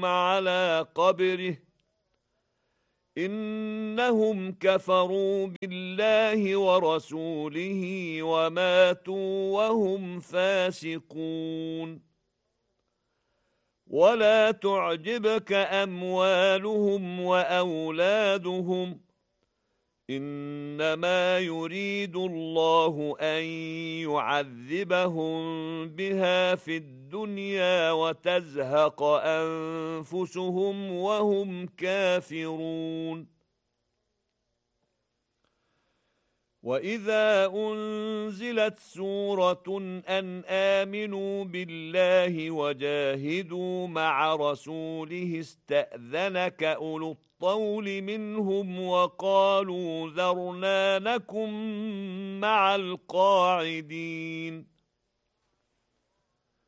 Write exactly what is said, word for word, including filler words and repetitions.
صلواتهم على قبره إنهم كفروا بالله ورسوله وماتوا وهم فاسقون ولا تعجبك أموالهم وأولادهم إنما يريد الله أن يعذبهم بها في الدنيا وتزهق أنفسهم وهم كافرون وإذا أنزلت سورة أن آمنوا بالله وجاهدوا مع رسوله استأذنك أولو الطول منهم وقالوا ذرنا نكن مع القاعدين